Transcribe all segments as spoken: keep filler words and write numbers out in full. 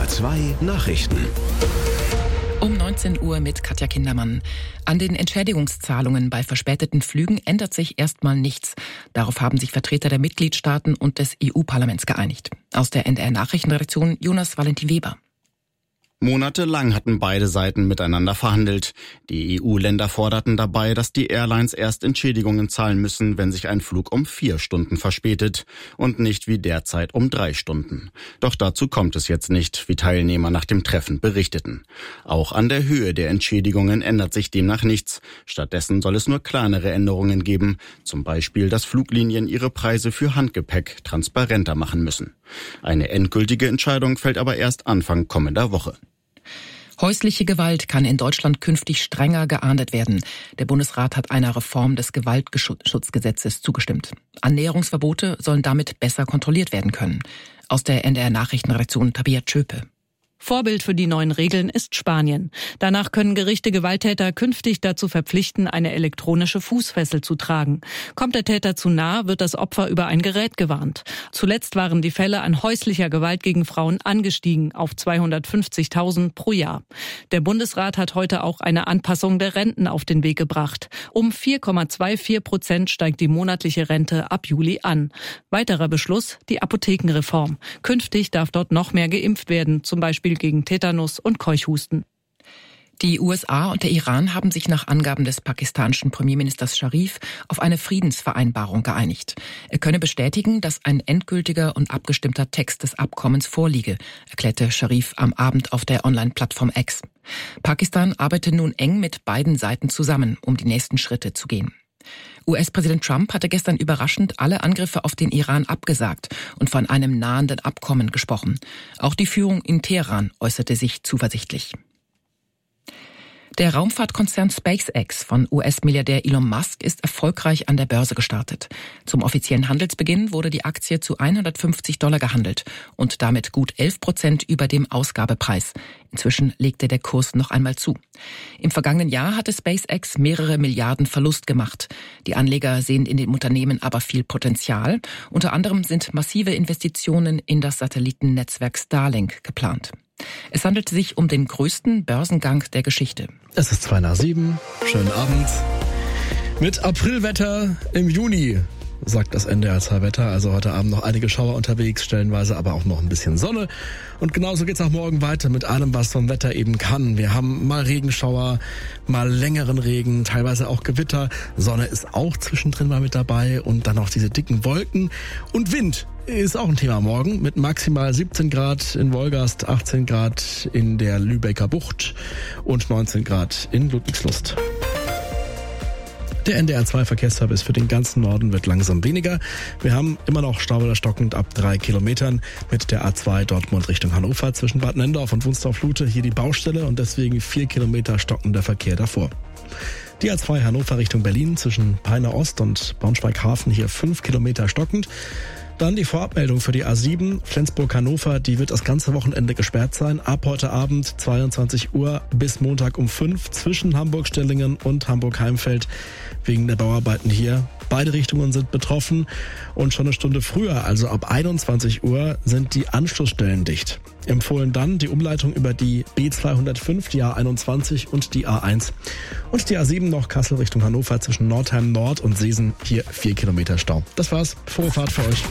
zwei Nachrichten. Um neunzehn Uhr mit Katja Kindermann. An den Entschädigungszahlungen bei verspäteten Flügen ändert sich erstmal nichts. Darauf haben sich Vertreter der Mitgliedstaaten und des E U-Parlaments geeinigt. Aus der N D R-Nachrichtenredaktion Jonas Valentin Weber. Monatelang hatten beide Seiten miteinander verhandelt. Die E U-Länder forderten dabei, dass die Airlines erst Entschädigungen zahlen müssen, wenn sich ein Flug um vier Stunden verspätet und nicht wie derzeit um drei Stunden. Doch dazu kommt es jetzt nicht, wie Teilnehmer nach dem Treffen berichteten. Auch an der Höhe der Entschädigungen ändert sich demnach nichts. Stattdessen soll es nur kleinere Änderungen geben, zum Beispiel, dass Fluglinien ihre Preise für Handgepäck transparenter machen müssen. Eine endgültige Entscheidung fällt aber erst Anfang kommender Woche. Häusliche Gewalt kann in Deutschland künftig strenger geahndet werden. Der Bundesrat hat einer Reform des Gewaltschutzgesetzes zugestimmt. Annäherungsverbote sollen damit besser kontrolliert werden können. Aus der N D R-Nachrichtenredaktion Tabea Tschöpe. Vorbild für die neuen Regeln ist Spanien. Danach können Gerichte Gewalttäter künftig dazu verpflichten, eine elektronische Fußfessel zu tragen. Kommt der Täter zu nah, wird das Opfer über ein Gerät gewarnt. Zuletzt waren die Fälle an häuslicher Gewalt gegen Frauen angestiegen auf zweihundertfünfzigtausend pro Jahr. Der Bundesrat hat heute auch eine Anpassung der Renten auf den Weg gebracht. Um vier Komma vierundzwanzig Prozent steigt die monatliche Rente ab Juli an. Weiterer Beschluss, die Apothekenreform. Künftig darf dort noch mehr geimpft werden, zum Beispiel gegen Tetanus und Keuchhusten. Die U S A und der Iran haben sich nach Angaben des pakistanischen Premierministers Scharif auf eine Friedensvereinbarung geeinigt. Er könne bestätigen, dass ein endgültiger und abgestimmter Text des Abkommens vorliege, erklärte Scharif am Abend auf der Online-Plattform X. Pakistan arbeite nun eng mit beiden Seiten zusammen, um die nächsten Schritte zu gehen. U S-Präsident Trump hatte gestern überraschend alle Angriffe auf den Iran abgesagt und von einem nahenden Abkommen gesprochen. Auch die Führung in Teheran äußerte sich zuversichtlich. Der Raumfahrtkonzern SpaceX von U S-Milliardär Elon Musk ist erfolgreich an der Börse gestartet. Zum offiziellen Handelsbeginn wurde die Aktie zu hundertfünfzig Dollar gehandelt und damit gut elf Prozent über dem Ausgabepreis. Inzwischen legte der Kurs noch einmal zu. Im vergangenen Jahr hatte SpaceX mehrere Milliarden Verlust gemacht. Die Anleger sehen in dem Unternehmen aber viel Potenzial. Unter anderem sind massive Investitionen in das Satellitennetzwerk Starlink geplant. Es handelt sich um den größten Börsengang der Geschichte. Es ist zwei nach sieben. Schönen Abend. Mit Aprilwetter im Juni, sagt das N D R zwei Wetter. Also heute Abend noch einige Schauer unterwegs, stellenweise aber auch noch ein bisschen Sonne. Und genauso geht's auch morgen weiter mit allem, was vom Wetter eben kann. Wir haben mal Regenschauer, mal längeren Regen, teilweise auch Gewitter. Sonne ist auch zwischendrin mal mit dabei und dann noch diese dicken Wolken und Wind. Ist auch ein Thema morgen mit maximal siebzehn Grad in Wolgast, achtzehn Grad in der Lübecker Bucht und neunzehn Grad in Ludwigslust. Der N D R zwei Verkehrsservice für den ganzen Norden wird langsam weniger. Wir haben immer noch Stau oder stockend ab drei Kilometern mit der A zwei Dortmund Richtung Hannover zwischen Bad Nendorf und Wunstorf-Lute. Hier die Baustelle und deswegen vier Kilometer stockender Verkehr davor. Die A zwei Hannover Richtung Berlin zwischen Peine Ost und Braunschweig-Hafen hier fünf Kilometer stockend. Dann die Vorabmeldung für die A sieben Flensburg-Hannover, die wird das ganze Wochenende gesperrt sein. Ab heute Abend zweiundzwanzig Uhr bis Montag um fünf zwischen Hamburg-Stellingen und Hamburg-Heimfeld wegen der Bauarbeiten hier. Beide Richtungen sind betroffen und schon eine Stunde früher, also ab einundzwanzig Uhr, sind die Anschlussstellen dicht. Empfohlen dann die Umleitung über die B zweihundertfünf, die A einundzwanzig und die A eins. Und die A sieben noch Kassel Richtung Hannover zwischen Nordheim Nord und Seesen, hier vier Kilometer Stau. Das war's. Frohe Fahrt für euch.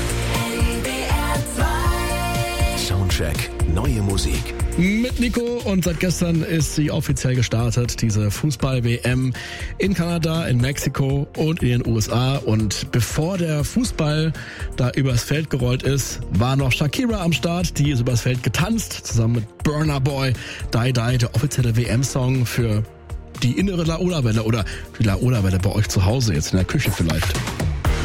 Soundcheck. Neue Musik. Mit Nico und seit gestern ist sie offiziell gestartet, diese Fußball-W M in Kanada, in Mexiko und in den U S A. Und bevor der Fußball da übers Feld gerollt ist, war noch Shakira am Start. Die ist übers Feld getanzt, zusammen mit Burna Boy. Die Die, der offizielle W M-Song für die innere Laola-Welle oder die Laola-Welle bei euch zu Hause, jetzt in der Küche vielleicht.